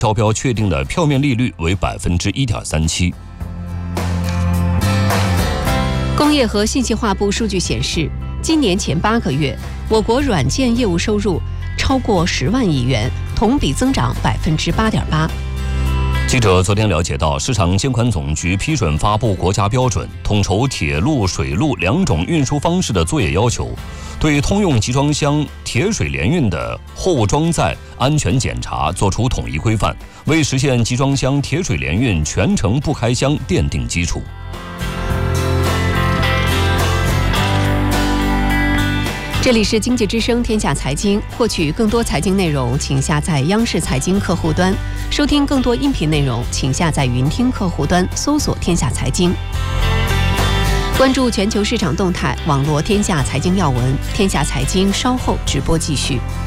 招标确定的票面利率为1.37%。 工业和信息化部数据显示，今年前8个月，我国软件业务收入超过10万亿元，同比增长8.8%。 记者昨天了解到，市场监管总局批准发布国家标准，统筹铁路、水路2种运输方式的作业要求，对通用集装箱铁水联运的货物装载安全检查作出统一规范，为实现集装箱铁水联运全程不开箱奠定基础。 这里是经济之声天下财经，获取更多财经内容，请下载央视财经客户端；收听更多音频内容，请下载云听客户端，搜索天下财经。关注全球市场动态，网罗天下财经要闻。天下财经稍后直播继续。